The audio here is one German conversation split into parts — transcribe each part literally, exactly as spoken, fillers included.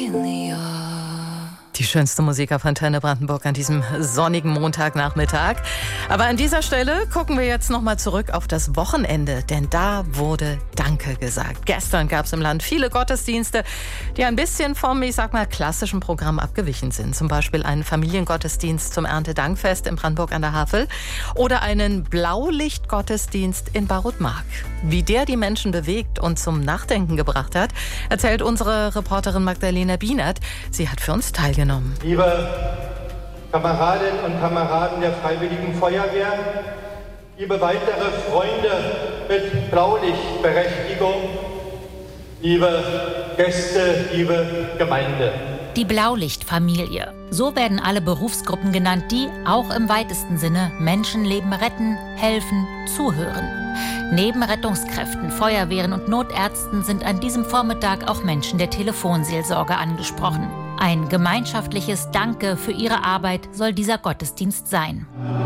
Die schönste Musik auf Antenne Brandenburg an diesem sonnigen Montagnachmittag. Aber an dieser Stelle gucken wir jetzt nochmal zurück auf das Wochenende, denn da wurde Danke gesagt. Gestern gab es im Land viele Gottesdienste, die ein bisschen vom, ich sag mal, klassischen Programm abgewichen sind. Zum Beispiel einen Familiengottesdienst zum Erntedankfest in Brandenburg an der Havel oder einen Blaulichtgottesdienst in Barutmark. Wie der die Menschen bewegt und zum Nachdenken gebracht hat, erzählt unsere Reporterin Magdalena Bienert. Sie hat für uns teilgenommen. Liebe Kameradinnen und Kameraden der Freiwilligen Feuerwehr, liebe weitere Freunde mit Blaulichtberechtigung, liebe Gäste, liebe Gemeinde. Die Blaulichtfamilie. So werden alle Berufsgruppen genannt, die auch im weitesten Sinne Menschenleben retten, helfen, zuhören. Neben Rettungskräften, Feuerwehren und Notärzten sind an diesem Vormittag auch Menschen der Telefonseelsorge angesprochen. Ein gemeinschaftliches Danke für ihre Arbeit soll dieser Gottesdienst sein.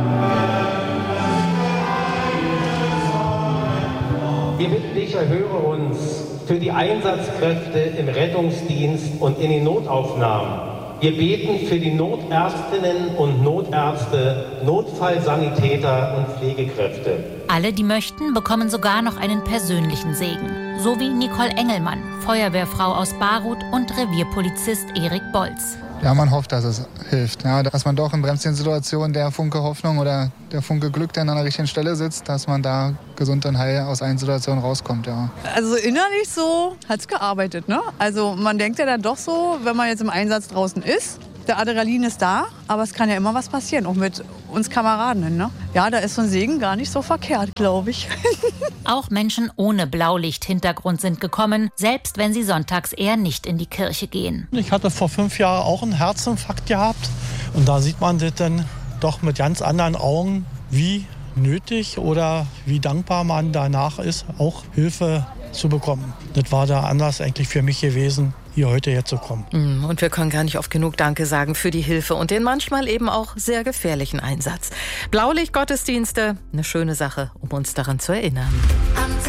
Wir bitten dich, erhöre uns für die Einsatzkräfte im Rettungsdienst und in den Notaufnahmen. Wir beten für die Notärztinnen und Notärzte, Notfallsanitäter und Pflegekräfte. Alle, die möchten, bekommen sogar noch einen persönlichen Segen. So wie Nicole Engelmann, Feuerwehrfrau aus Barut und Revierpolizist Erik Bolz. Ja, man hofft, dass es hilft. Ja, dass man doch in bremsenden Situationen der Funke Hoffnung oder der Funke Glück, der an der richtigen Stelle sitzt, dass man da gesund und heil aus einer Situation rauskommt. Ja. Also innerlich so hat es gearbeitet. Ne? Also man denkt ja dann doch so, wenn man jetzt im Einsatz draußen ist, der Adrenalin ist da, aber es kann ja immer was passieren, auch mit uns Kameraden. Ne? Ja, da ist so ein Segen gar nicht so verkehrt, glaube ich. Auch Menschen ohne Blaulichthintergrund sind gekommen, selbst wenn sie sonntags eher nicht in die Kirche gehen. Ich hatte vor fünf Jahren auch einen Herzinfarkt gehabt und da sieht man das dann doch mit ganz anderen Augen, wie nötig oder wie dankbar man danach ist, auch Hilfe zu bekommen. Das war der Anlass eigentlich für mich gewesen, hier heute herzukommen. Und wir können gar nicht oft genug Danke sagen für die Hilfe und den manchmal eben auch sehr gefährlichen Einsatz. Blaulichtgottesdienste, eine schöne Sache, um uns daran zu erinnern.